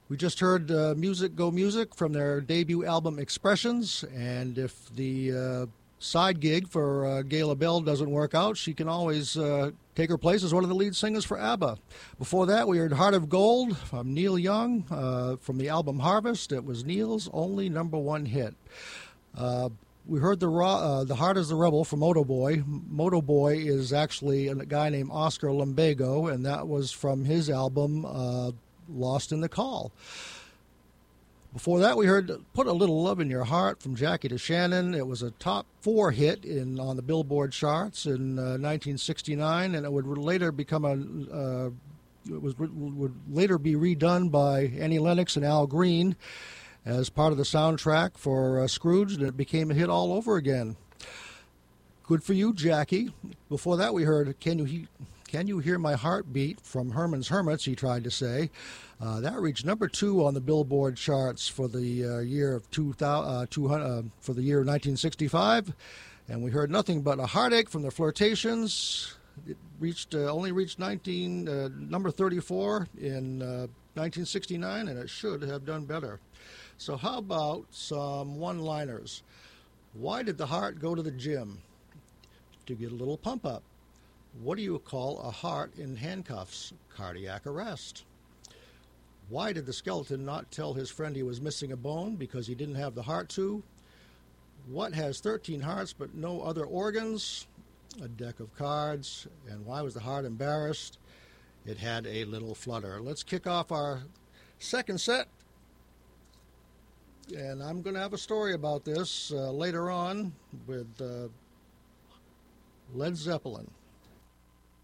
We just heard Music Go Music from their debut album Expressions, and if the side gig for Gayla Bell doesn't work out, she can always take her place as one of the lead singers for ABBA. Before that, we heard Heart of Gold from Neil Young from the album Harvest. It was Neil's only #1 hit. We heard the Heart is the Rebel from Motoboy. Motoboy is actually a guy named Oscar Lumbago, and that was from his album Lost in the Call. Before that, we heard Put a Little Love in Your Heart from Jackie DeShannon. It was a top 4 hit on the Billboard charts in 1969, and it would later become would later be redone by Annie Lennox and Al Green as part of the soundtrack for Scrooge, and it became a hit all over again. Good for you, Jackie. Before that, we heard Can You Hear My Heartbeat from Herman's Hermits, he tried to say. That reached #2 on the Billboard charts for the year of 1965, and we heard Nothing But a Heartache from the Flirtations. It only reached number 34 in 1969, and it should have done better. So how about some one-liners? Why did the heart go to the gym? To get a little pump up. What do you call a heart in handcuffs? Cardiac arrest. Why did the skeleton not tell his friend he was missing a bone? Because he didn't have the heart to. What has 13 hearts but no other organs? A deck of cards. And why was the heart embarrassed? It had a little flutter. Let's kick off our second set. And I'm going to have a story about this later on with Led Zeppelin.